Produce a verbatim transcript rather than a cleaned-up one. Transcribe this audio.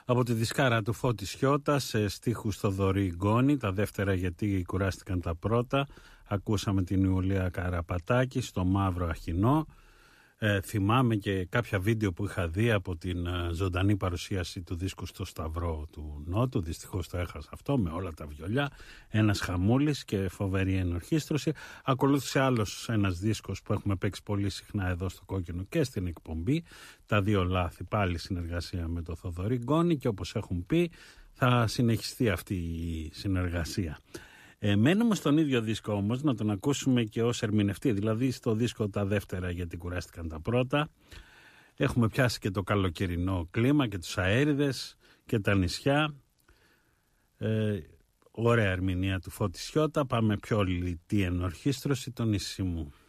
Από τη δισκάρα του Φώτη Σιώτα σε στίχους Θοδωρή Γκόνη, τα δεύτερα γιατί κουράστηκαν τα πρώτα. Ακούσαμε την Ιουλία Καραπατάκη στο Μαύρο Αχινό. Ε, θυμάμαι και κάποια βίντεο που είχα δει από την ε, ζωντανή παρουσίαση του δίσκου στο Σταυρό του Νότου. Δυστυχώς το έχασα αυτό με όλα τα βιολιά. Ένας χαμούλης και φοβερή ενορχήστρωση. Ακολούθησε άλλος ένας δίσκος που έχουμε παίξει πολύ συχνά εδώ στο Κόκκινο και στην εκπομπή. Τα δύο λάθη, πάλι συνεργασία με το Θοδωρή Γκόνη, και όπως έχουν πει θα συνεχιστεί αυτή η συνεργασία. Ε, μένουμε στον ίδιο δίσκο όμως, να τον ακούσουμε και ως ερμηνευτή, δηλαδή στο δίσκο τα δεύτερα γιατί κουράστηκαν τα πρώτα. Έχουμε πιάσει και το καλοκαιρινό κλίμα και τους αέριδες και τα νησιά. Ε, ωραία ερμηνεία του Φώτη Σιώτα. Πάμε πιο λιτή ενορχήστρωση, το νησί μου.